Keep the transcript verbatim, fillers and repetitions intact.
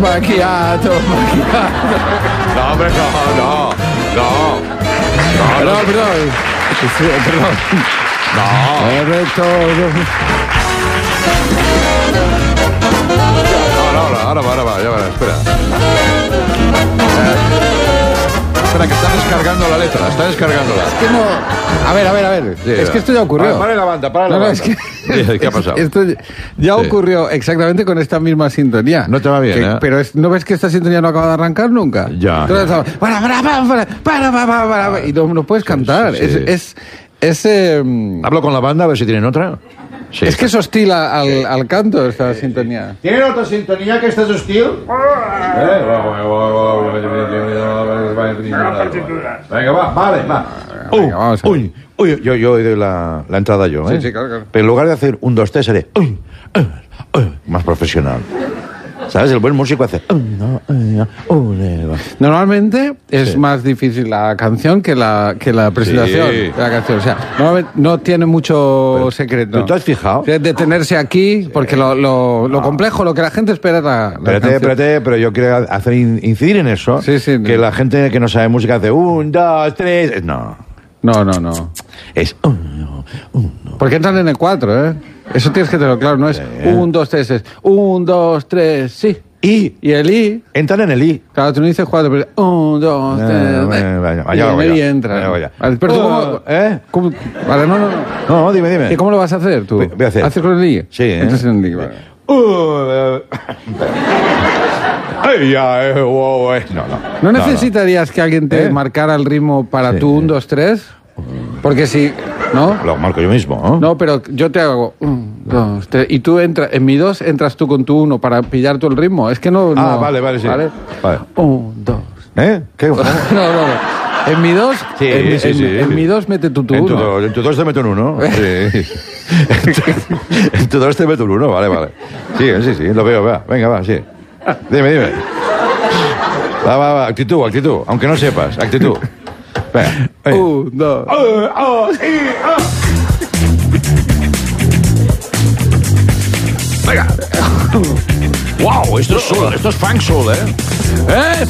Macchiato, macchiato. No, hombre, no, no, no. No, No, no, perdón. Sí, perdón. no. Sobre todo. No, no, no, ahora va, ahora va, ya va, espera. Espera, que está descargando la letra, está descargándola. Es que no... A ver, a ver, a ver. Sí, es va. que esto ya ocurrió. Para, para la banda, para la No, no, banda. es que... Sí, ¿qué ha pasado? Esto ya Sí. ocurrió exactamente con esta misma sintonía. No te va bien, Que- ¿eh? Pero es- ¿no ves que esta sintonía no acaba de arrancar nunca? Ya, Entonces, ya. para, para, para, para, para, para, para, para, y no, no puedes cantar. sí, sí. Es... es, es, eh, Hablo con la banda a ver si tienen otra. Sí. es que es hostil al, al canto esta sintonía. ¿Tienen otra sintonía que esta es hostil? Venga, va, vale, va. Venga, vamos a ver. Uy, uy, yo, yo doy la, la entrada yo, ¿eh? Sí, sí, claro, claro. Pero en lugar de hacer un, dos, tres, haré uy, uy, uy, más profesional. ¿Sabes? El buen músico hace uy, no, uy, no, uy, no. Normalmente es Sí. más difícil la canción que la, que la presentación Sí. de la canción. O sea, normalmente no tiene mucho secreto. ¿Pero tú has fijado? De detenerse aquí, porque lo, lo, lo complejo, lo que la gente espera es la, la Espérate, canción. espérate, pero yo quiero hacer in- incidir en eso. Sí, sí, que no. la gente que no sabe música hace un, dos, tres. No. No, no, no. Es uno, uno. Porque entran en el cuatro, ¿eh? Eso tienes que tenerlo claro. No es un, dos, tres, es un, dos, tres, sí. Y Y el I, entran en el I. claro, tú no dices cuatro, pero un, dos, Eh, tres, vaya, vaya, y vaya, en el vaya. I entra. Vaya, vaya. Vale, pero tú Oh, cómo, ¿eh? cómo- Vale, no, no, no. No, dime, dime. ¿Y cómo lo vas a hacer tú? Voy- voy a hacer. ¿Haces con el I? Sí, ¿eh? Entras en el I, vale. Uh, eh, Ay, ya, eh, wow, eh. No, no. ¿No necesitarías que alguien te ¿Eh? marcara el ritmo para Sí. tu un, dos, tres? Porque si... ¿No? Lo marco yo mismo, ¿no? No, pero yo te hago un, dos, tres, y tú entras, en mi dos entras tú con tu uno para pillar tú el ritmo. Es que no... Ah, no, vale, vale, sí. Vale. Un, dos... ¿Eh? ¿Qué? No, no, no. En mi dos, Sí, en, sí, en- sí. en mi dos mete tu tu En tu, uno. dos, en tu dos te meto un uno. Sí. En tu dos te meto un uno, vale, vale. Sí, sí, sí, lo veo, va. Venga, va, sí. Dime, dime. Va, va, va, actitud, actitud. Aunque no sepas, actitud. Venga. venga. Un, dos... Oh, oh, sí, oh. Venga. Wow, esto es soul, esto es funk soul, ¿eh? ¡Eh!